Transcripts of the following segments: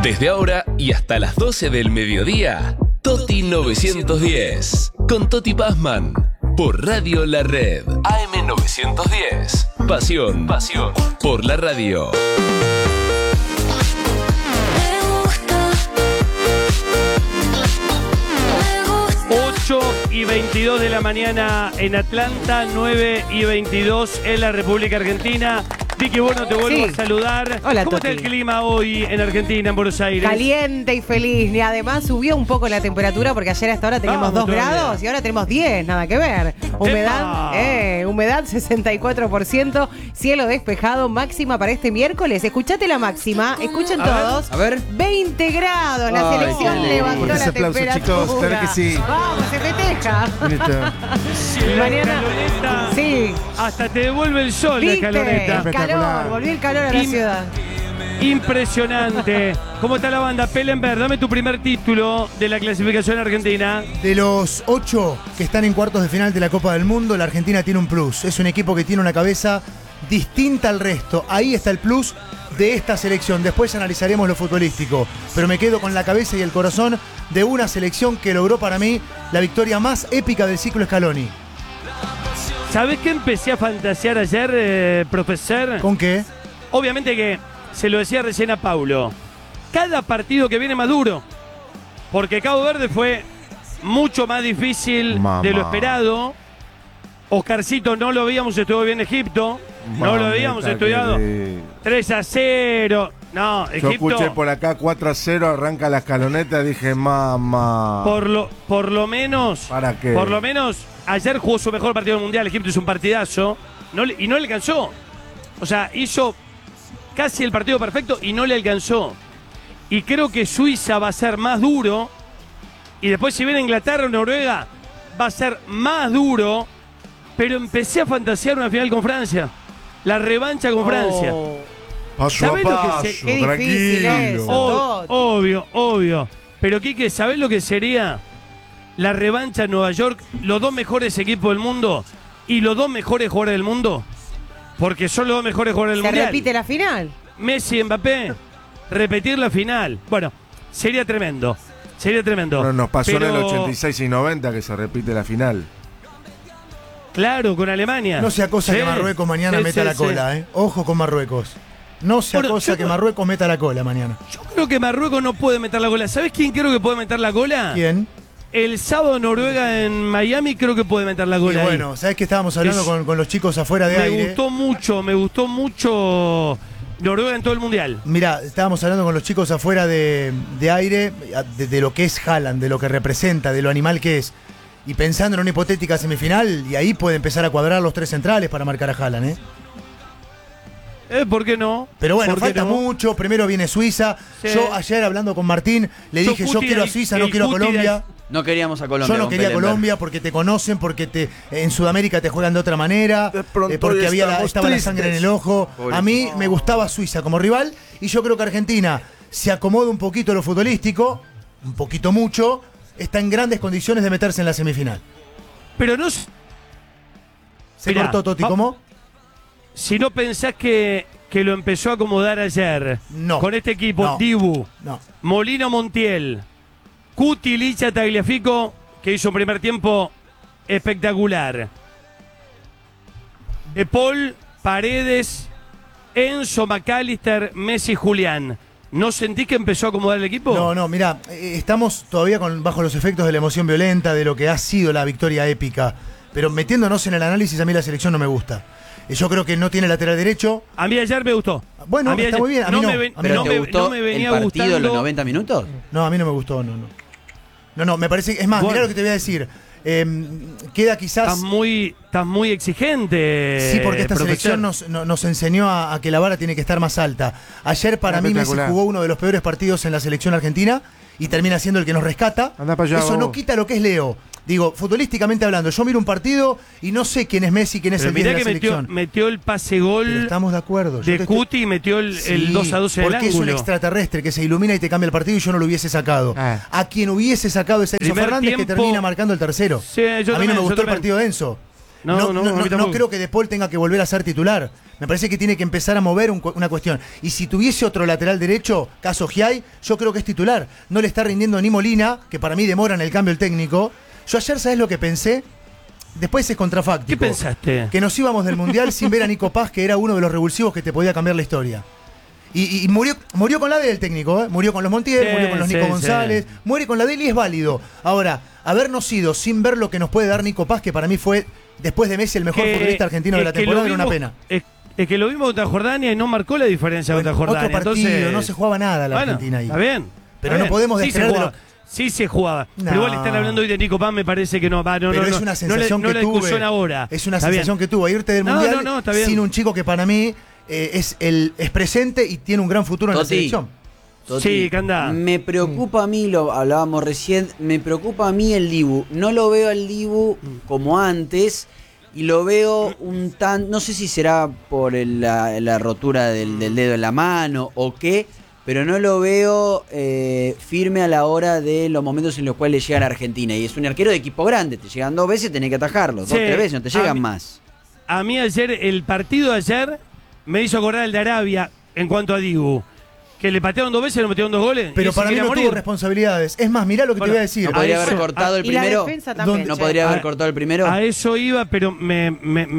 Desde ahora y hasta las 12 del mediodía, Toti 910, con Toti Pazman, por Radio La Red, AM 910. Pasión por la radio. 8:22 de la mañana en Atlanta, 9:22 en la República Argentina. Vicky, bueno, te vuelvo a saludar. Hola, ¿Cómo Toti. está el clima hoy en Argentina, en Buenos Aires? Caliente y feliz. Y además subió un poco la temperatura porque ayer hasta ahora teníamos 2 grados y ahora tenemos 10, nada que ver. Humedad 64%, cielo despejado, máxima para este miércoles. Escuchate la máxima, escuchen todos. A ver. 20 grados, la Ay, selección qué levantó lindo. la Ese aplauso, temperatura. chicos, claro que sí. Vamos, se festeja. La Mañana- escaloneta, Sí. hasta te devuelve el sol la ¿Viste? escaloneta. El calor, volvió el calor a la ciudad. Impresionante. ¿Cómo está la banda? Pellenberg, dame tu primer título de la clasificación argentina. De los 8 que están en cuartos de final de la Copa del Mundo, la Argentina tiene un plus. Es un equipo que tiene una cabeza distinta al resto. Ahí está el plus de esta selección. Después analizaremos lo futbolístico. Pero me quedo con la cabeza y el corazón de una selección que logró para mí la victoria más épica del ciclo Scaloni. ¿Sabés qué empecé a fantasear ayer, profesor? ¿Con qué? Obviamente que se lo decía recién a Paulo. Cada partido que viene más duro. Porque Cabo Verde fue mucho más difícil de lo esperado. Oscarcito no lo habíamos estudiado bien Egipto. No lo habíamos estudiado. 3-0. No, Yo Egipto. escuché por acá 4-0, arranca la escaloneta, dije, mamá. Por lo menos. ¿Para qué? Por lo menos, ayer jugó su mejor partido del mundial. Egipto hizo un partidazo. Y no le alcanzó. O sea, hizo casi el partido perfecto y no le alcanzó. Y creo que Suiza va a ser más duro. Y después, si viene Inglaterra o Noruega, va a ser más duro. Pero empecé a fantasear una final con Francia. La revancha con Francia. Paso a ¿Sabés lo que paso, se- Qué difícil tranquilo. eso. Obvio. Pero Quique, ¿sabés lo que sería la revancha en Nueva York? Los dos mejores equipos del mundo y los dos mejores jugadores del mundo. Porque son los dos mejores jugadores del Se mundial. repite la final. Messi y Mbappé, repetir la final. Bueno, sería tremendo. Bueno, nos pasó Pero, en el 86 y 90 que se repite la final. Claro, con Alemania. No sea cosa Sí. que Marruecos mañana Sí, meta sí, la sí. cola, ¿eh? Ojo con Marruecos. No sea Bueno, cosa yo que no- Marruecos meta la cola mañana. Yo creo que Marruecos no puede meter la cola. ¿Sabés quién creo que puede meter la cola? ¿Quién? El sábado Noruega en Miami creo que puede meter la Y cola. ahí. bueno, ¿sabés que estábamos hablando Es- con los chicos afuera de aire? Me gustó mucho Noruega en todo el mundial. Mirá, estábamos hablando con los chicos afuera de aire, de lo que es Haaland, de lo que representa, de lo animal que es. Y pensando en una hipotética semifinal, y ahí puede empezar a cuadrar los tres centrales para marcar a Haaland, ¿eh? ¿Por qué no? Pero bueno, ¿Por qué falta no? mucho. Primero viene Suiza. Sí. Yo ayer hablando con Martín, le dije, yo Cuti quiero a del- Suiza, no el quiero a Cuti del- Colombia. No queríamos a Colombia. Yo no con quería Pellenberg. Colombia porque te conocen, porque en Sudamérica te juegan de otra manera, De pronto porque hoy estaba la estamos sangre en tristes. el ojo. A mí me gustaba Suiza como rival y yo creo que Argentina se acomoda un poquito lo futbolístico, un poquito mucho, está en grandes condiciones de meterse en la semifinal. Pero no. Se Mirá, cortó Toti, ¿cómo? Si no pensás que lo empezó a acomodar ayer. No. Con este equipo, No. Dibu, No. Molino Montiel, Cuti Licha Tagliafico, que hizo un primer tiempo espectacular. De Paul, Paredes, Enzo, McAllister, Messi, Julián. ¿No sentís que empezó a acomodar el equipo? No, mira, estamos todavía bajo los efectos de la emoción violenta, de lo que ha sido la victoria épica. Pero metiéndonos en el análisis, a mí la selección no me gusta. Yo creo que no tiene lateral derecho. A mí ayer me gustó. Bueno, A mí está ayer- muy bien, a mí no. me ven- A mí ¿Pero no te me- gustó no me venía el partido gustando. los 90 minutos? No, a mí no me gustó, No, me parece. Es más, Bueno. mirá lo que te voy a decir. Queda quizás. Estás muy exigente. Sí, porque esta profesor. selección nos enseñó a que la vara tiene que estar más alta. Ayer para mí Messi Espectacular. jugó uno de los peores partidos en la selección argentina y termina siendo el que nos rescata. Anda pa' allá, Eso no vos. quita lo que es Leo. Digo, futbolísticamente hablando, yo miro un partido y no sé quién es Messi, quién es Pero el 10 de mirá la que selección. metió el pase gol Pero estamos de acuerdo. Yo de te estoy- Cuti y metió el Sí, 2-2 en el porque es un ángulo. extraterrestre que se ilumina y te cambia el partido y yo no lo hubiese sacado. Ah. A quien hubiese sacado es Enzo Primer Fernández que tiempo- termina marcando el tercero. Sí, yo a mí no también, me yo gustó el también. partido de Enzo. No creo que De Paul tenga que volver a ser titular. Me parece que tiene que empezar a mover una cuestión. Y si tuviese otro lateral derecho, caso Giai, yo creo que es titular. No le está rindiendo ni Molina, que para mí demora en el cambio el técnico. Yo ayer, ¿sabes lo que pensé? Después es contrafáctico. ¿Qué pensaste? Que nos íbamos del Mundial sin ver a Nico Paz, que era uno de los revulsivos que te podía cambiar la historia. Y murió con la del técnico, ¿eh? Murió con los Montiel, murió con los Nico González, muere con la de él y es válido. Ahora, habernos ido sin ver lo que nos puede dar Nico Paz, que para mí fue, después de Messi, el mejor futbolista argentino de la temporada, era una pena. Es que lo vimos contra Jordania y no marcó la diferencia contra Jordania. Otro partido, entonces, no se jugaba nada la Argentina ahí. Está bien. Pero no podemos desprender Sí se jugaba. No. Pero igual están hablando hoy de Nico Paz, me parece que no. Pero es una sensación que tuve. Ahora. Es una sensación que tuve. Irte del Mundial sin un chico que para mí es presente y tiene un gran futuro en la selección. Toti, sí, Canda. Me preocupa a mí, lo hablábamos recién, me preocupa a mí el Dibu. No lo veo al Dibu como antes y lo veo no sé si será por la rotura del dedo en la mano o qué, pero no lo veo firme a la hora de los momentos en los cuales llega a la Argentina. Y es un arquero de equipo grande, te llegan 2 veces, tenés que atajarlo, 2 o 3 veces, no te llegan más. A mí ayer, el partido de ayer me hizo acordar el de Arabia en cuanto a Dibu. Que le patearon 2 veces y le metieron 2 goles. Pero para mí no tuvo responsabilidades. Es más, mirá lo que te voy a decir. ¿No podría haber cortado el primero? ¿No podría haber cortado el primero? A eso iba, pero me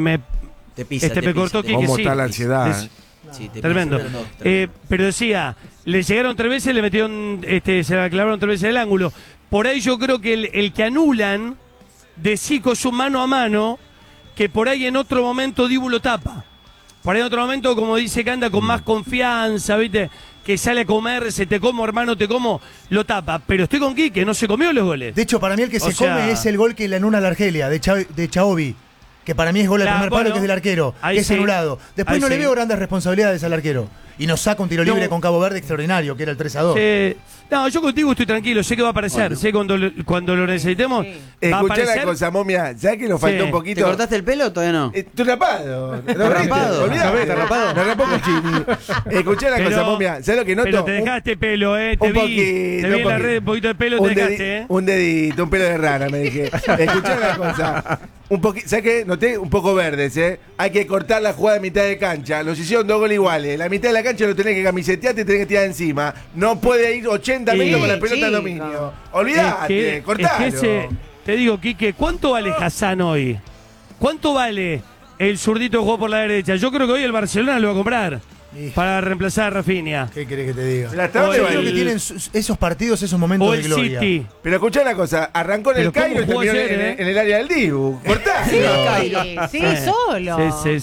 cortó Quique. ¿Cómo está la ansiedad? Sí, tremendo. Pero decía, le llegaron 3 veces, le metieron, se la clavaron 3 veces en el ángulo. Por ahí yo creo que el que anulan de Zico es un mano a mano, que por ahí en otro momento Dibu lo tapa. Por ahí en otro momento, como dice que anda con más confianza, ¿viste? Que sale a comer, se te como, hermano, te como, lo tapa. Pero estoy con Quique, no se comió los goles. De hecho, para mí el que se come es el gol que le anula a la Argelia, de Chaobi. Que para mí es gol al primer palo, que es del arquero, que es anulado. Después no le veo grandes responsabilidades al arquero. Y nos saca un tiro libre con Cabo Verde extraordinario, que era el 3-2. No, yo contigo estoy tranquilo, sé que va a aparecer, sé cuando lo necesitemos. Escuchá la cosa, momia, ¿sabes que nos faltó un poquito? ¿Te cortaste el pelo o todavía no? Estoy rapado. ¿Estás rapado? ¿Está rapado? Me rapó Cuchini. Escuchá la cosa, momia, ¿sabes lo que noto? Pero te dejaste pelo, te vi en la red un poquito de pelo, te dejaste, Un dedito, un pelo de rana, me dije. Escuchá la cosa. ¿Sabes qué? Noté un poco verdes, Hay que cortar la jugada de mitad de cancha. Los hicieron 2 goles iguales. La mitad de la cancha lo tenés que camisetear, te tenés que tirar encima. No puede ir 80 minutos con la pelota de dominio. Olvídate, cortalo. Te digo, Quique, ¿cuánto vale Hassan hoy? ¿Cuánto vale el zurdito que jugó por la derecha? Yo creo que hoy el Barcelona lo va a comprar para reemplazar a Rafinha. ¿Qué querés que te diga? Yo creo que tienen esos partidos, esos momentos de gloria. City. Pero escuchá una cosa, arrancó en el Cairo y terminó en el área del Dibu. Cortalo. Sí, solo.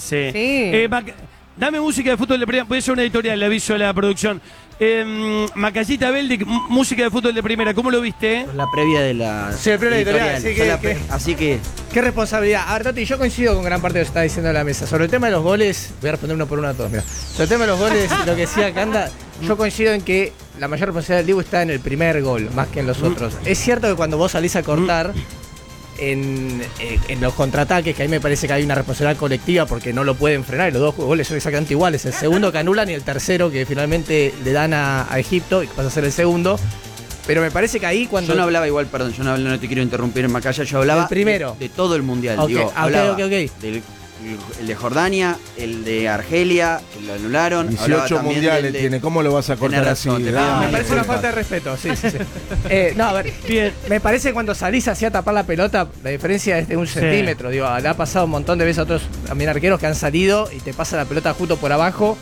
Sí. Dame música de fútbol de primera. Voy a hacer una editorial, le aviso a la producción. Macallita Beldic, música de fútbol de primera. ¿Cómo lo viste? La previa de la. Sí, la previa editorial. Así que. Qué responsabilidad. A ver, Toti, yo coincido con gran parte de lo que está diciendo en la mesa. Sobre el tema de los goles, voy a responder uno por uno a todos. Mira. Sobre el tema de los goles, lo que decía Canda, yo coincido en que la mayor responsabilidad del Dibu está en el primer gol, más que en los otros. Es cierto que cuando vos salís a cortar. En los contraataques, que a mí me parece que hay una responsabilidad colectiva porque no lo pueden frenar y los 2 goles son exactamente iguales, el segundo que anulan y el tercero que finalmente le dan a Egipto y que pasa a ser el segundo, pero me parece que ahí cuando... Yo no hablaba igual, perdón, no te quiero interrumpir en Macaya, yo hablaba primero. De todo el mundial, okay. Hablaba del el de Jordania, el de Argelia, que lo anularon. 18 mundiales tiene, ¿cómo lo vas a cortar así? Me parece una falta de respeto, sí. No, a ver, bien, me parece que cuando salís así a tapar la pelota, la diferencia es de 1 centímetro. Digo, le ha pasado un montón de veces a otros también arqueros que han salido y te pasa la pelota justo por abajo.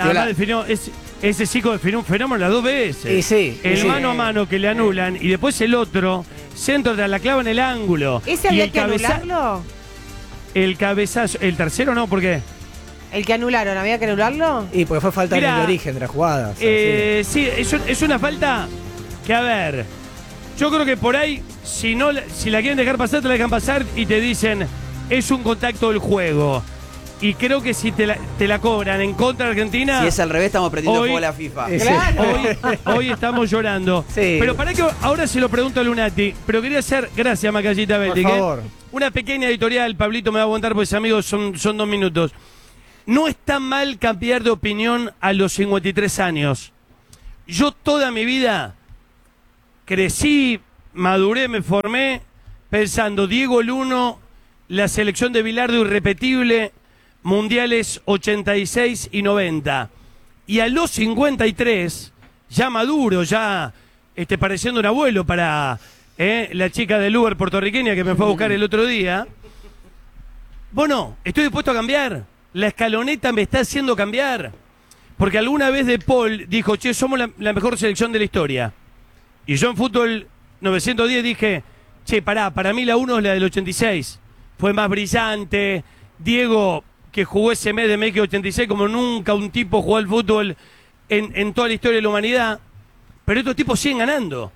Ese chico definió un fenómeno las 2 veces. Mano a mano que le anulan y después el otro, centro de la clava en el ángulo. ¿Ese había que anularlo? El cabezazo, el tercero no, ¿por qué? ¿El que anularon, había que anularlo? Y porque fue falta de origen de la jugada. Sí, es una falta que, a ver, yo creo que por ahí, si la quieren dejar pasar, te la dejan pasar y te dicen, es un contacto del juego. Y creo que si te la cobran en contra de Argentina... Si es al revés, estamos prendiendo fuego a la FIFA. Hoy estamos llorando. Sí. Pero para que ahora se lo pregunto a Lunati. Pero quería hacer, gracias Macallita Beldic, por favor. Una pequeña editorial, Pablito me va a aguantar porque amigos son 2 minutos. No está mal cambiar de opinión a los 53 años. Yo toda mi vida crecí, maduré, me formé pensando Diego el 1 la selección de Bilardo irrepetible, mundiales 86 y 90. Y a los 53, ya maduro, ya pareciendo un abuelo para la chica del Uber puertorriqueña que me fue a buscar el otro día. Bueno, estoy dispuesto a cambiar. La escaloneta me está haciendo cambiar. Porque alguna vez De Paul dijo, che, somos la mejor selección de la historia. Y yo en fútbol 910 dije, che, para mí la 1 es la del 86. Fue más brillante. Diego, que jugó ese mes de México 86 como nunca un tipo jugó al fútbol en toda la historia de la humanidad. Pero estos tipos siguen ganando,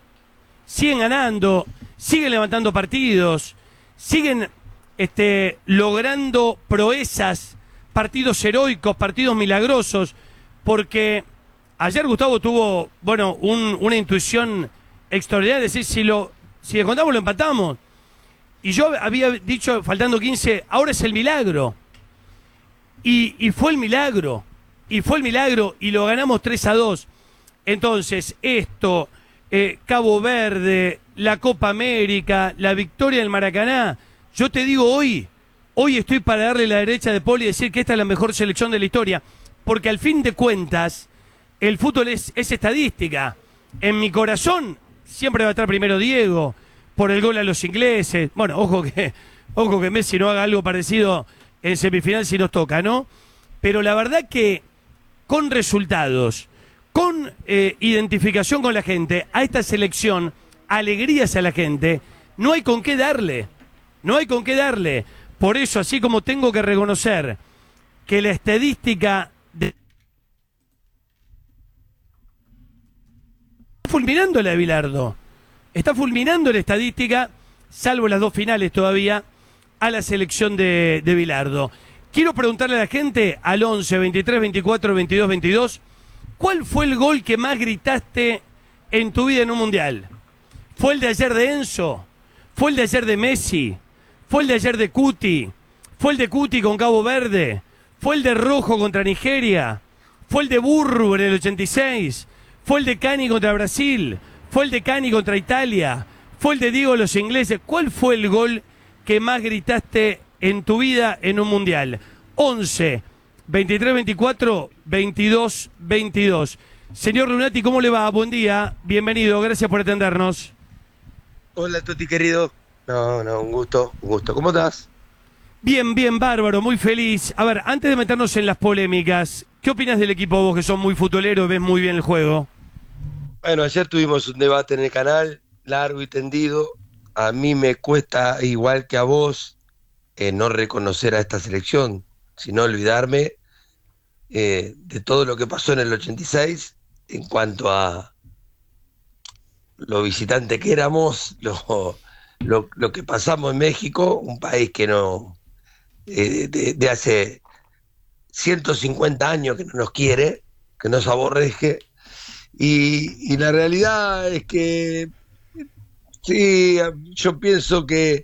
siguen levantando partidos, siguen logrando proezas, partidos heroicos, partidos milagrosos, porque ayer Gustavo tuvo, bueno, una intuición extraordinaria, es decir, si le contamos lo empatamos. Y yo había dicho, faltando 15, ahora es el milagro. Y fue el milagro, y lo ganamos 3-2. Entonces, esto, Cabo Verde, la Copa América, la victoria del Maracaná, yo te digo hoy estoy para darle la derecha de Paul y decir que esta es la mejor selección de la historia, porque al fin de cuentas, el fútbol es estadística. En mi corazón siempre va a estar primero Diego, por el gol a los ingleses. Bueno, ojo que Messi no haga algo parecido en semifinal si nos toca, ¿no? Pero la verdad que con resultados, con identificación con la gente, a esta selección, alegrías a la gente, no hay con qué darle. Por eso, así como tengo que reconocer que la estadística está fulminando la de Bilardo, está fulminando la estadística, salvo las 2 finales todavía, a la selección de Bilardo. Quiero preguntarle a la gente al 11, 23, 24, 22, 22, ¿cuál fue el gol que más gritaste en tu vida en un mundial? ¿Fue el de ayer de Enzo? ¿Fue el de ayer de Messi? ¿Fue el de ayer de Cuti? ¿Fue el de Cuti con Cabo Verde? ¿Fue el de Rojo contra Nigeria? ¿Fue el de Burru en el 86? ¿Fue el de Cani contra Brasil? ¿Fue el de Cani contra Italia? ¿Fue el de Diego los ingleses? ¿Cuál fue el gol que más gritaste en tu vida en un mundial? 11, 23, 24, 22, 22. Señor Lunati, ¿cómo le va? Buen día, bienvenido, gracias por atendernos. Hola, Toti, querido. Un gusto. ¿Cómo estás? Bien, bárbaro, muy feliz. A ver, antes de meternos en las polémicas, ¿qué opinas del equipo vos, que son muy futboleros y ves muy bien el juego? Bueno, ayer tuvimos un debate en el canal, largo y tendido. A mí me cuesta, igual que a vos, no reconocer a esta selección, sino olvidarme de todo lo que pasó en el 86 en cuanto a lo visitante que éramos, lo que pasamos en México, un país que no de hace 150 años que no nos quiere, que nos aborrece, y la realidad es que sí, yo pienso que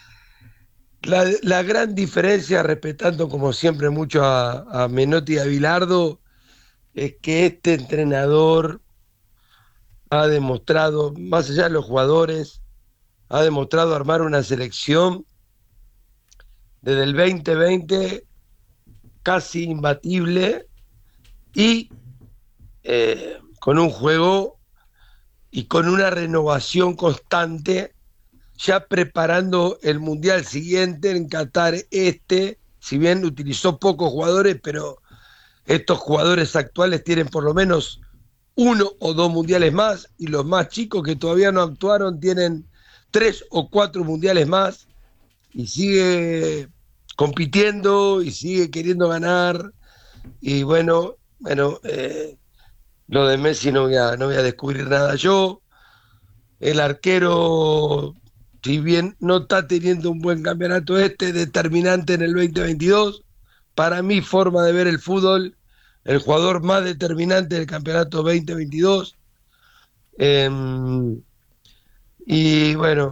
la gran diferencia, respetando como siempre mucho a Menotti y a Bilardo, es que este entrenador ha demostrado, más allá de los jugadores, ha demostrado armar una selección desde el 2020 casi imbatible y con un juego y con una renovación constante, ya preparando el Mundial siguiente en Qatar. Si bien utilizó pocos jugadores, pero estos jugadores actuales tienen por lo menos 1 o 2 mundiales más, y los más chicos que todavía no actuaron tienen 3 o 4 mundiales más, y sigue compitiendo y sigue queriendo ganar. Y bueno, lo de Messi no voy a descubrir nada yo. El arquero, si bien no está teniendo un buen campeonato determinante en el 2022, para mi forma de ver el fútbol, el jugador más determinante del campeonato 2022. Y bueno,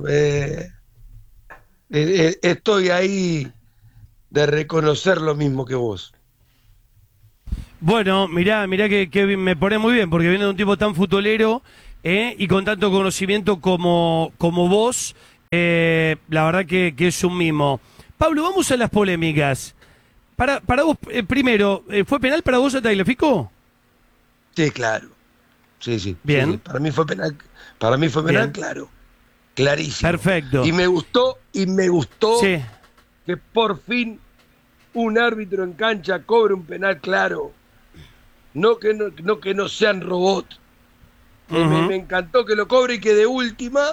estoy ahí de reconocer lo mismo que vos. Bueno, mirá que me pone muy bien, porque viene de un tipo tan futbolero y con tanto conocimiento como vos, la verdad que es un mimo. Pablo, vamos a las polémicas. Para vos, primero, ¿fue penal para vos a Tagliafico? Sí, claro. Sí. Bien. Sí. Para mí fue penal. Para mí fue penal, Bien. claro. Clarísimo. Perfecto. Y me gustó Sí. que por fin un árbitro en cancha cobre un penal claro. No que no sean robots. Me encantó que lo cobre y que de última,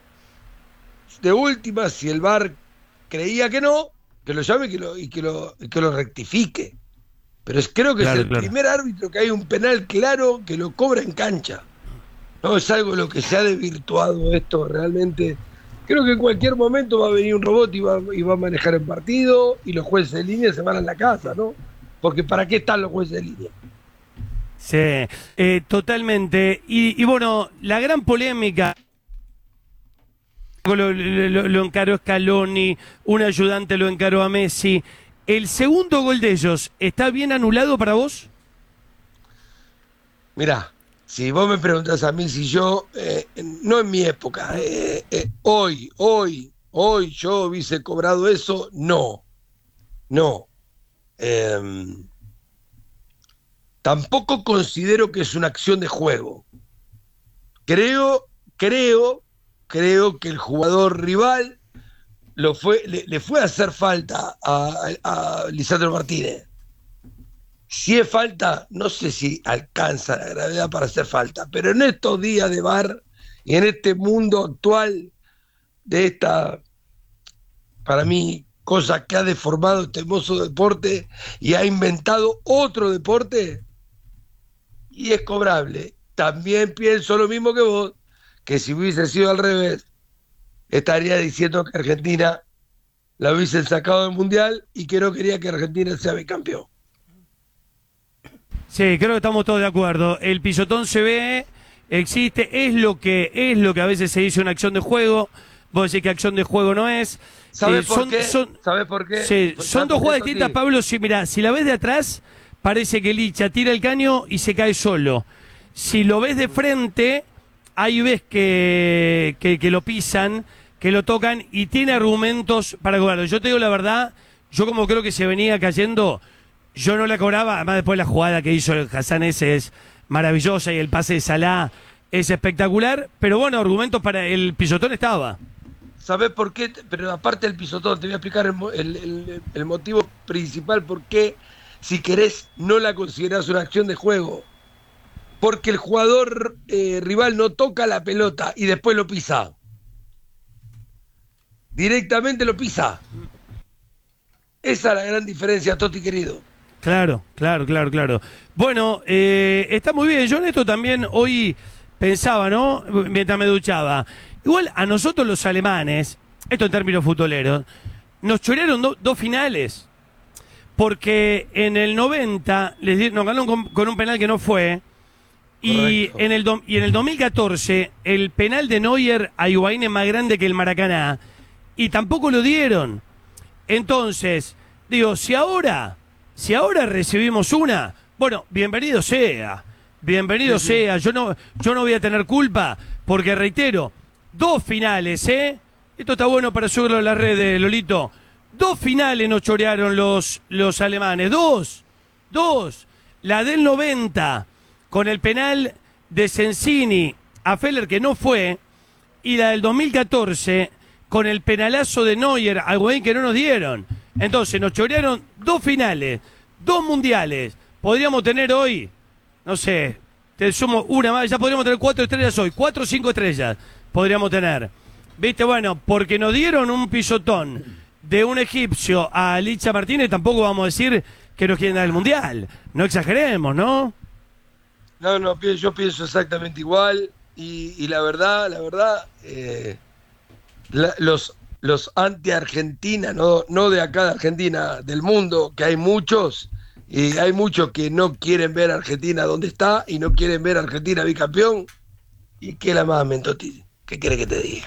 si el VAR creía que no, que lo llame y que lo rectifique. Pero creo que Claro, es el claro. primer árbitro que hay un penal claro que lo cobra en cancha. No, es algo lo que se ha desvirtuado esto realmente. Creo que en cualquier momento va a venir un robot y va a manejar el partido y los jueces de línea se van a la casa, ¿no? Porque ¿para qué están los jueces de línea? Sí, totalmente. Y bueno, la gran polémica lo encaró Scaloni, un ayudante lo encaró a Messi. ¿El segundo gol de ellos está bien anulado para vos? Mirá, si vos me preguntás a mí si yo, no en mi época, hoy yo hubiese cobrado eso, no. Tampoco considero que es una acción de juego. Creo que el jugador rival le fue a hacer falta a Lisandro Martínez. Si es falta, no sé si alcanza la gravedad para hacer falta, pero en estos días de VAR y en este mundo actual de esta, para mí, cosa que ha deformado este hermoso deporte y ha inventado otro deporte, y es cobrable. También pienso lo mismo que vos, que si hubiese sido al revés, estaría diciendo que Argentina la hubiesen sacado del Mundial y que no quería que Argentina sea bicampeón. Sí, creo que estamos todos de acuerdo. El pisotón se ve, existe, es lo que a veces se dice una acción de juego. Vos decís que acción de juego no es. ¿Sabés por qué? ¿Sabés por qué? Sí, son dos jugadas distintas, Pablo. Si mirá, si la ves de atrás, parece que Licha tira el caño y se cae solo. Si lo ves de frente, ahí ves que lo pisan, que lo tocan y tiene argumentos para cobrarlo. Yo te digo la verdad, yo como creo que se venía cayendo, yo no la cobraba. Además, después la jugada que hizo el Hassan ese es maravillosa y el pase de Salah es espectacular. Pero bueno, argumentos para el pisotón estaba. ¿Sabés por qué? Pero aparte del pisotón, te voy a explicar el motivo principal por qué, si querés, no la considerás una acción de juego. Porque el jugador rival no toca la pelota y después lo pisa. Directamente lo pisa. Esa es la gran diferencia, Toti querido. Claro. Bueno, está muy bien. Yo en esto también hoy pensaba, ¿no? Mientras me duchaba. Igual a nosotros los alemanes, esto en términos futboleros, nos chorearon dos finales. Porque en el 90 nos ganaron con un penal que no fue. Y en el 2014 el penal de Neuer a Higuaín es más grande que el Maracaná. Y tampoco lo dieron. Entonces, digo, si ahora recibimos una, bueno, bienvenido sea. Yo no voy a tener culpa, porque reitero, 2 finales, Esto está bueno para subirlo a la red, Lolito. 2 finales nos chorearon los alemanes. 2. La del 90, con el penal de Sensini a Feller, que no fue, y la del 2014, con el penalazo de Neuer a Higuaín, que no nos dieron. Entonces, nos chorearon 2 finales, 2 mundiales. Podríamos tener hoy, no sé, te sumo una más, ya podríamos tener 4 estrellas hoy, 4 o 5 estrellas podríamos tener. ¿Viste? Bueno, porque nos dieron un pisotón de un egipcio a Licha Martínez, tampoco vamos a decir que nos quieren dar el mundial. No exageremos, ¿no? No, yo pienso exactamente igual. Y la verdad, los anti-Argentina, no de acá de Argentina, del mundo, que hay muchos, y hay muchos que no quieren ver a Argentina donde está y no quieren ver a Argentina bicampeón. ¿Y qué la mamen, Toti? ¿Qué quiere que te diga?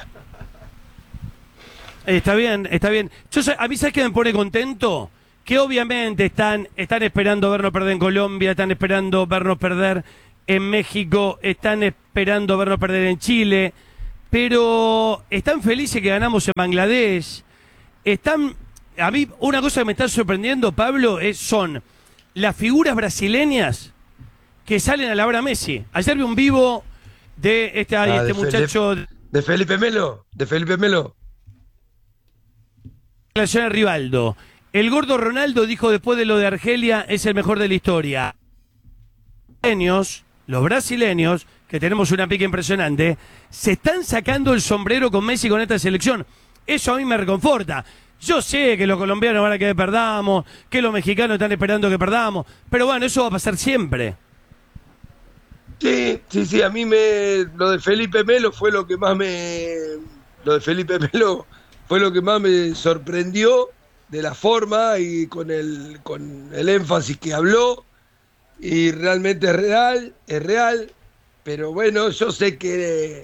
Está bien. A mí, ¿sabes qué me pone contento? Que obviamente están esperando vernos perder en Colombia, están esperando vernos perder en México, están esperando vernos perder en Chile, pero están felices que ganamos en Bangladesh, están a mí una cosa que me está sorprendiendo, Pablo, son las figuras brasileñas que salen a la hora Messi. Ayer vi un vivo de este muchacho... De Felipe Melo. Relación a Rivaldo. El gordo Ronaldo dijo después de lo de Argelia es el mejor de la historia. Los brasileños, que tenemos una pica impresionante, se están sacando el sombrero con Messi con esta selección. Eso a mí me reconforta. Yo sé que los colombianos van a que perdamos, que los mexicanos están esperando que perdamos, pero bueno, eso va a pasar siempre. Sí, a mí lo de Felipe Melo fue lo que más me sorprendió de la forma y con el énfasis que habló, y realmente es real, pero bueno, yo sé que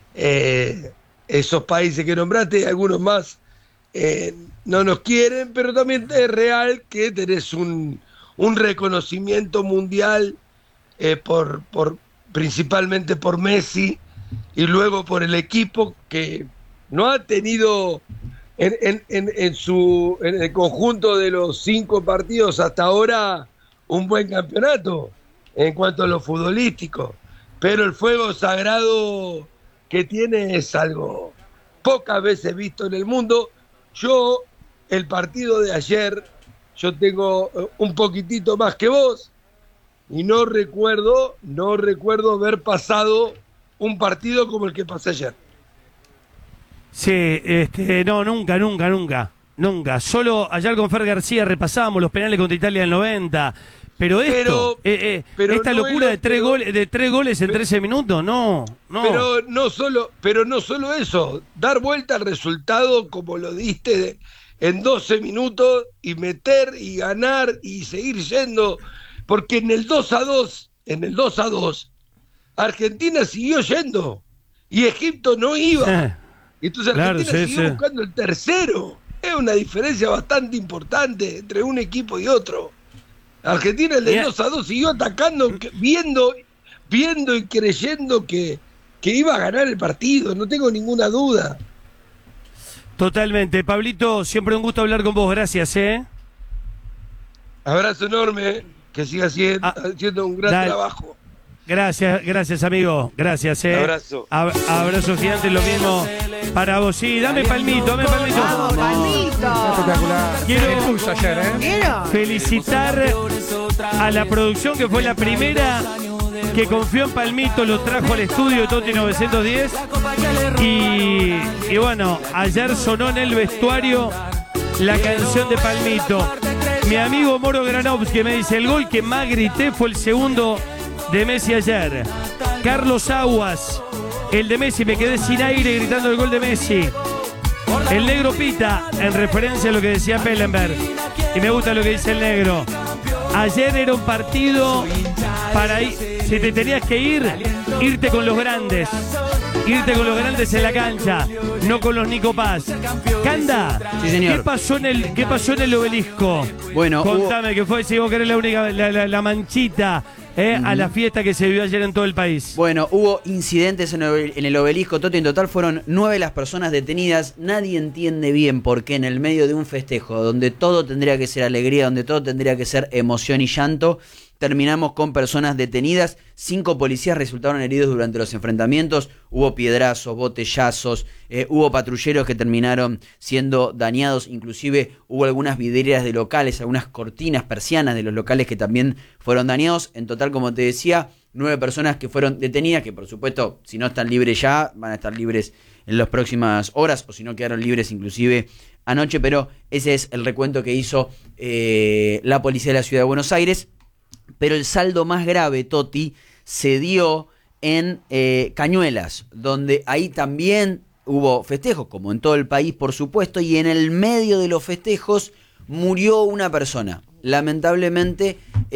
esos países que nombraste, algunos más, no nos quieren, pero también es real que tenés un reconocimiento mundial principalmente por Messi y luego por el equipo, que no ha tenido en el conjunto de los 5 partidos hasta ahora un buen campeonato en cuanto a lo futbolístico, pero el fuego sagrado que tiene es algo pocas veces visto en el mundo. El partido de ayer, yo tengo un poquitito más que vos, y no recuerdo haber pasado un partido como el que pasé ayer. Sí, no, nunca. Solo ayer con Fer García repasábamos los penales contra Italia del 90. Pero esta locura de 3 goles en 13 minutos, no. Pero no solo eso, dar vuelta al resultado como lo diste en 12 minutos y meter y ganar y seguir yendo, porque en el 2-2, Argentina siguió yendo y Egipto no iba. Entonces Argentina siguió buscando el tercero. Es una diferencia bastante importante entre un equipo y otro. Argentina el de 2-2 siguió atacando, viendo y creyendo que iba a ganar el partido, no tengo ninguna duda. Totalmente. Pablito, siempre un gusto hablar con vos, gracias. Abrazo enorme, que siga haciendo un gran trabajo. Gracias amigo, gracias. Abrazo. Abrazo gigante, lo mismo para vos. Sí, dame palmito. Vamos, palmito. Espectacular. Quiero felicitar a la producción, que fue la primera que confió en Palmito, lo trajo al estudio Toti 910. Y bueno, ayer sonó en el vestuario la canción de Palmito. Mi amigo Moro Granovsky me dice: el gol que más grité fue el segundo de Messi ayer. Carlos Aguas, el de Messi, me quedé sin aire gritando el gol de Messi. El negro Pita, en referencia a lo que decía Pellenberg, y me gusta lo que dice el negro. Ayer era un partido para ir, si te tenías que irte con los grandes. Irte con los grandes en la cancha, no con los Nico Paz. Canda, sí, señor. ¿Qué pasó en el Obelisco? Bueno, contame, que fue, si vos querés, la única, la manchita a la fiesta que se vivió ayer en todo el país. Bueno, hubo incidentes en el Obelisco, Toti. En total fueron 9 las personas detenidas. Nadie entiende bien por qué en el medio de un festejo donde todo tendría que ser alegría, donde todo tendría que ser emoción y llanto, terminamos con personas detenidas. 5 policías resultaron heridos durante los enfrentamientos. Hubo piedrazos, botellazos, hubo patrulleros que terminaron siendo dañados. Inclusive hubo algunas vidrieras de locales, algunas cortinas, persianas de los locales que también fueron dañados. En total, como te decía, 9 personas que fueron detenidas, que por supuesto, si no están libres ya, van a estar libres en las próximas horas, o si no, quedaron libres inclusive anoche. Pero ese es el recuento que hizo la policía de la Ciudad de Buenos Aires. Pero el saldo más grave, Toti, se dio en Cañuelas, donde ahí también hubo festejos, como en todo el país, por supuesto, y en el medio de los festejos murió una persona. Lamentablemente,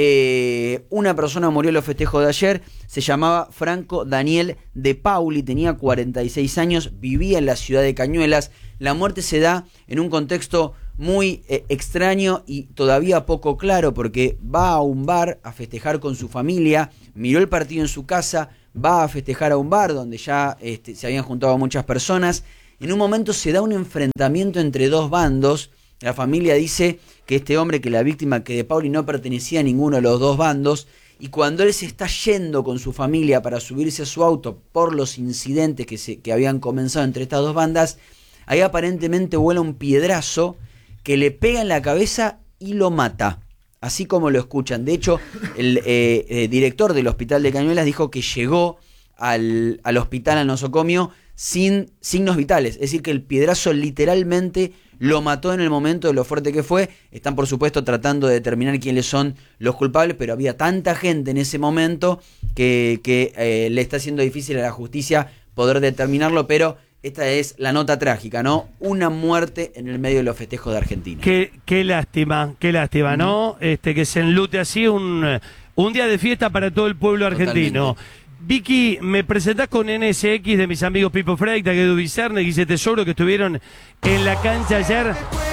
una persona murió en los festejos de ayer. Se llamaba Franco Daniel de Pauli, tenía 46 años, vivía en la ciudad de Cañuelas. La muerte se da en un contexto muy extraño y todavía poco claro, porque va a un bar a festejar con su familia, miró el partido en su casa, va a festejar a un bar donde ya se habían juntado muchas personas. En un momento se da un enfrentamiento entre dos bandos La familia dice que este hombre, que la víctima, que De Pauli no pertenecía a ninguno de los dos bandos, y cuando él se está yendo con su familia para subirse a su auto por los incidentes que habían comenzado entre estas dos bandas, ahí aparentemente vuela un piedrazo que le pega en la cabeza y lo mata, así como lo escuchan. De hecho, el director del hospital de Cañuelas dijo que llegó al hospital, al nosocomio, sin signos vitales, es decir, que el piedrazo literalmente lo mató en el momento de lo fuerte que fue. Están, por supuesto, tratando de determinar quiénes son los culpables, pero había tanta gente en ese momento que le está siendo difícil a la justicia poder determinarlo, pero esta es la nota trágica, ¿no? Una muerte en el medio de los festejos de Argentina. Qué lástima, ¿no? Que se enlute así un día de fiesta para todo el pueblo argentino. Totalmente. Vicky, ¿me presentás con NSX de mis amigos Pipo Freita, Edu Vicerne, Guise Tesoro, que estuvieron en la cancha ayer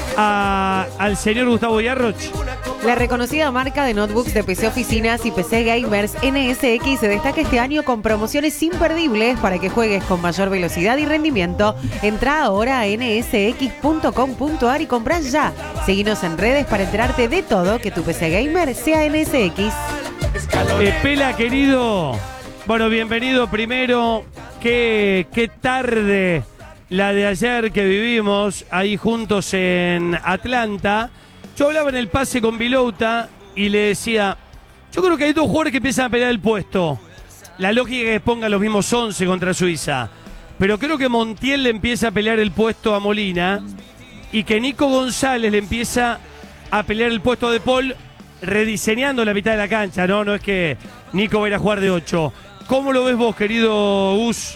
al señor Gustavo Yarroch? La reconocida marca de notebooks de PC Oficinas y PC Gamers NSX se destaca este año con promociones imperdibles para que juegues con mayor velocidad y rendimiento. Entra ahora a nsx.com.ar y comprá ya. Seguinos en redes para enterarte de todo, que tu PC Gamer sea NSX. Pela, querido. Bueno, bienvenido primero. Qué tarde la de ayer que vivimos ahí juntos en Atlanta. Yo hablaba en el pase con Vilouta y le decía, yo creo que hay dos jugadores que empiezan a pelear el puesto. La lógica es que ponga los mismos 11 contra Suiza. Pero creo que Montiel le empieza a pelear el puesto a Molina y que Nico González le empieza a pelear el puesto de Paul, rediseñando la mitad de la cancha, ¿no? No es que Nico va a ir a jugar de 8. ¿Cómo lo ves vos, querido Gus?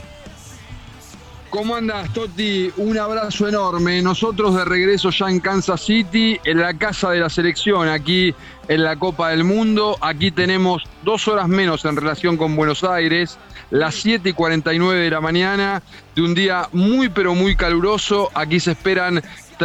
¿Cómo andas, Toti? Un abrazo enorme. Nosotros de regreso ya en Kansas City, en la casa de la selección, aquí en la Copa del Mundo. Aquí tenemos 2 horas menos en relación con Buenos Aires, las 7:49 de la mañana, de un día muy pero muy caluroso. Aquí se esperan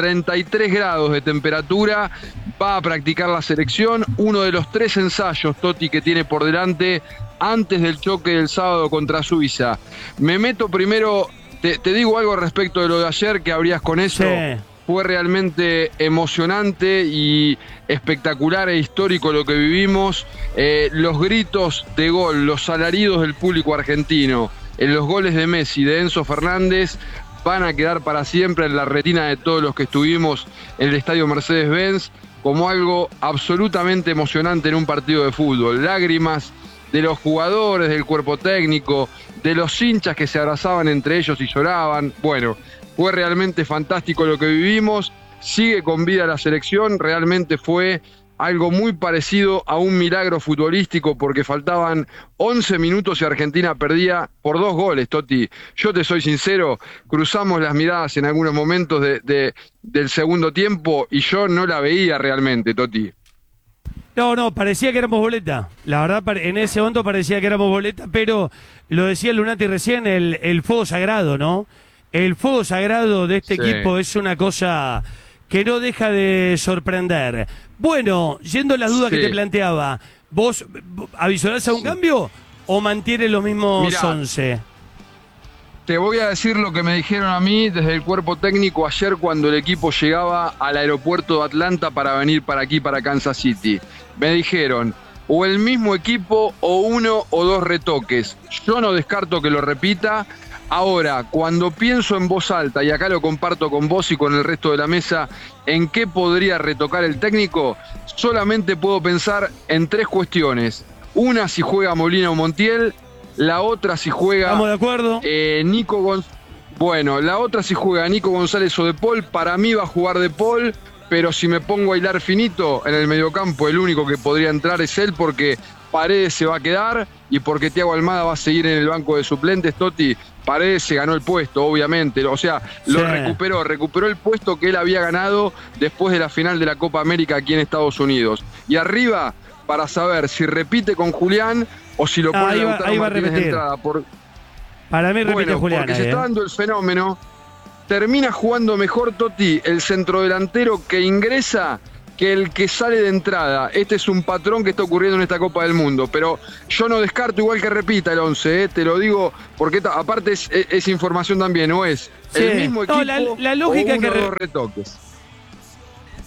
33 grados de temperatura. Va a practicar la selección, uno de los 3 ensayos, Toti, que tiene por delante antes del choque del sábado contra Suiza. Me meto primero, te digo algo respecto de lo de ayer, que abrías con eso. Sí. Fue realmente emocionante y espectacular e histórico lo que vivimos. Los gritos de gol, los alaridos del público argentino, en los goles de Messi, de Enzo Fernández, van a quedar para siempre en la retina de todos los que estuvimos en el estadio Mercedes-Benz como algo absolutamente emocionante en un partido de fútbol. Lágrimas de los jugadores, del cuerpo técnico, de los hinchas que se abrazaban entre ellos y lloraban. Bueno, fue realmente fantástico lo que vivimos. Sigue con vida la selección, realmente fue algo muy parecido a un milagro futbolístico porque faltaban 11 minutos y Argentina perdía por 2 goles, Toti. Yo te soy sincero, cruzamos las miradas en algunos momentos del segundo tiempo y yo no la veía realmente, Toti. No, parecía que éramos boleta. La verdad, en ese momento parecía que éramos boleta, pero lo decía Lunati recién, el fuego sagrado, ¿no? El fuego sagrado de este equipo es una cosa que no deja de sorprender. Bueno, yendo a las dudas que te planteaba, ¿vos avisorás a un cambio o mantienes los mismos 11? Te voy a decir lo que me dijeron a mí desde el cuerpo técnico ayer cuando el equipo llegaba al aeropuerto de Atlanta para venir para aquí, para Kansas City. Me dijeron, o el mismo equipo o 1 o 2 retoques. Yo no descarto que lo repita. Ahora, cuando pienso en voz alta, y acá lo comparto con vos y con el resto de la mesa, en qué podría retocar el técnico, solamente puedo pensar en 3 cuestiones. Una, si juega Molina o Montiel. La otra, si juega... Estamos de acuerdo. La otra, si juega Nico González o De Paul. Para mí va a jugar De Paul, pero si me pongo a hilar finito en el mediocampo, el único que podría entrar es él, porque Paredes se va a quedar y porque Thiago Almada va a seguir en el banco de suplentes. Toti, Paredes se ganó el puesto, obviamente. O sea, lo recuperó el puesto que él había ganado después de la final de la Copa América aquí en Estados Unidos. Y arriba, para saber si repite con Julián o si lo pone Lautaro Martínez de entrada. Para mí repite Julián. Porque se está dando el fenómeno. Termina jugando mejor, Toti, el centrodelantero que ingresa que el que sale de entrada. Este es un patrón que está ocurriendo en esta Copa del Mundo. Pero yo no descarto igual que repita el 11, te lo digo, porque aparte es información también, ¿no es? El mismo equipo la lógica o 1 o 2 retoques.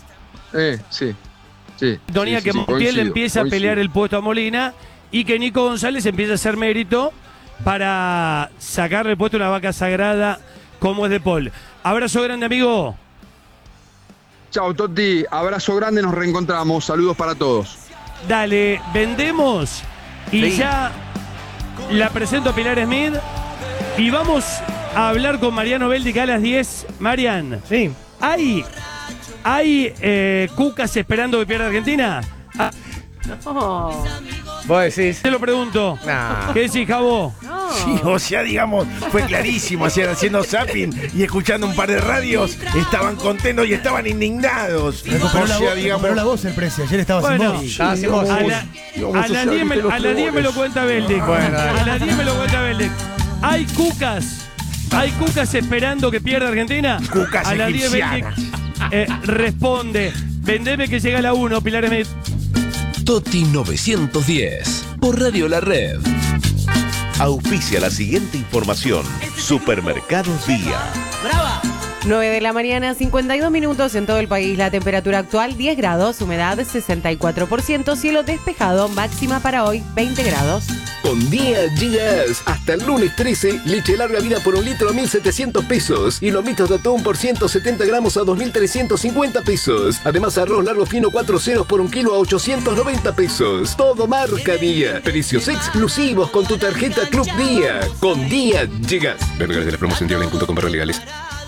Sí. Sintonía que Montiel empieza a pelear el puesto a Molina y que Nico González empieza a hacer mérito para sacarle el puesto a una vaca sagrada como es De Paul. Abrazo grande, amigo. Chao, Totti. Abrazo grande, nos reencontramos. Saludos para todos. Dale, vendemos y ya la presento a Pilar Smith y vamos a hablar con Mariano Beldic a las 10. Marian, Sí. ¿hay cucas esperando que pierda Argentina? No. Vos decís. Te lo pregunto. Nah. ¿Qué decís, Jabo? No. Sí, o sea, digamos, fue clarísimo. Ayer haciendo zapping y escuchando un par de radios, estaban contentos y estaban indignados. Recuperó la, digamos, recuperó la voz el precio. Ayer estaba Bueno, sin voz. Ah, sí, vos. A las 10 me lo cuenta Beldic. Bueno, dale. A las 10 me lo cuenta Beldic. ¿Hay cucas esperando que pierda Argentina? Cucas a las 10 Beldic responde. Vendeme que llega a la 1, Pilar Smith. Toti 910 por Radio La Red. Auspicia la siguiente información. Supermercados Día. 9 de la mañana, 52 minutos en todo el país. La temperatura actual 10 grados, humedad 64%, cielo despejado, máxima para hoy 20 grados. Con Día Gigas, hasta el lunes 13, leche larga vida por 1 litro a 1.700 pesos y lomitos de atún por 170 gramos a 2.350 pesos. Además, arroz largo fino 4 ceros por 1 kilo a 890 pesos. Todo marca Día. Precios exclusivos con tu tarjeta Club Día. Con Día Gigas. Ver lugares de la promoción de online.com legales.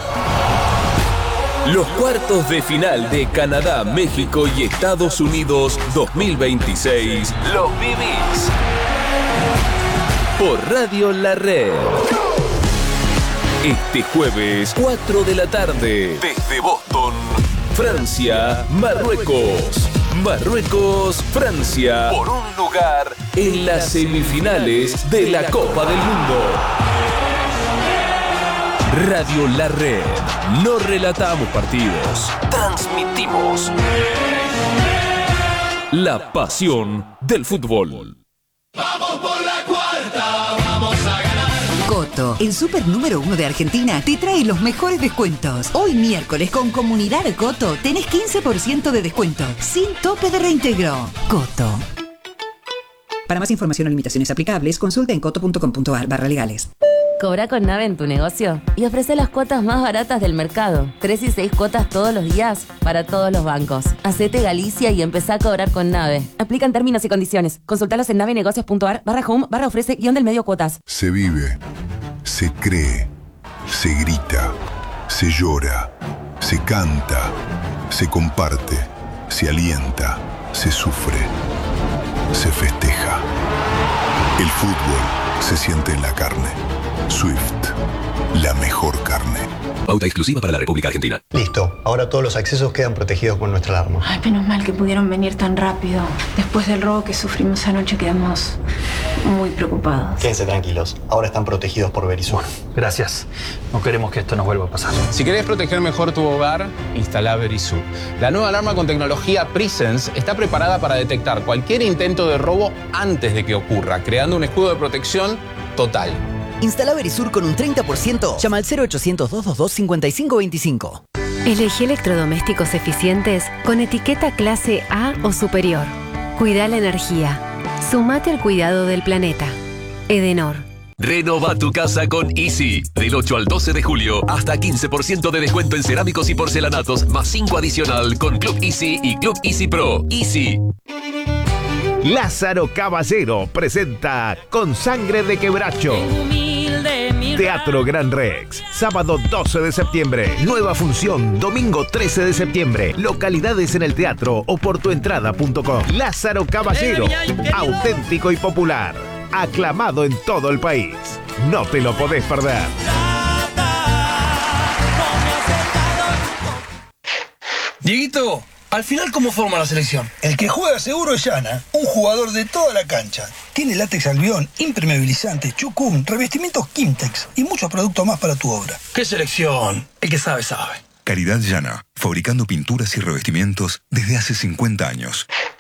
Los cuartos de final de Canadá, México y Estados Unidos 2026 los vivís por Radio La Red. Este jueves, 4 de la tarde, desde Boston, Francia, Marruecos. Marruecos, Francia, por un lugar en las semifinales de la Copa del Mundo. Radio La Red. No relatamos partidos, transmitimos la pasión del fútbol. Vamos por la cuarta, vamos a ganar. Coto, el super número 1 de Argentina, te trae los mejores descuentos. Hoy miércoles con Comunidad Coto tenés 15% de descuento, sin tope de reintegro. Coto. Para más información o limitaciones aplicables, consulta en coto.com.ar/legales. Cobra con Nave en tu negocio y ofrece las cuotas más baratas del mercado. 3 y 6 cuotas todos los días para todos los bancos. Hacete Galicia y empezá a cobrar con Nave. Aplican términos y condiciones. Consultalos en navenegocios.ar/home/ofrece-del-medio cuotas. Se vive, se cree, se grita, se llora, se canta, se comparte, se alienta, se sufre, se festeja. El fútbol se siente en la carne. Swift, la mejor carne. Pauta exclusiva para la República Argentina. Listo, ahora todos los accesos quedan protegidos con nuestra alarma. Ay, menos mal que pudieron venir tan rápido. Después del robo que sufrimos anoche quedamos muy preocupados. Quédense tranquilos, ahora están protegidos por Verizon. Gracias. No queremos que esto nos vuelva a pasar. Si querés proteger mejor tu hogar, instala Verisur. La nueva alarma con tecnología Presence está preparada para detectar cualquier intento de robo antes de que ocurra, creando un escudo de protección total. Instala Verisur con un 30%. Llama al 0800-222-5525. Elegí electrodomésticos eficientes con etiqueta clase A o superior. Cuida la energía. Sumate al cuidado del planeta. Edenor. Renova tu casa con Easy. Del 8 al 12 de julio, hasta 15% de descuento en cerámicos y porcelanatos, más 5 adicional con Club Easy y Club Easy Pro. Easy. Lázaro Caballero presenta Con Sangre de Quebracho. Teatro Gran Rex, sábado 12 de septiembre. Nueva función, domingo 13 de septiembre. Localidades en el teatro o por tuentrada.com. Lázaro Caballero, auténtico y popular. Aclamado en todo el país. No te lo podés perder. Dieguito, al final, ¿cómo forma la selección? El que juega seguro es Yana, un jugador de toda la cancha. Tiene látex albión, impermeabilizante, chucum, revestimientos Kimtex y muchos productos más para tu obra. ¿Qué selección? El que sabe, sabe. Calidad Yana, fabricando pinturas y revestimientos desde hace 50 años.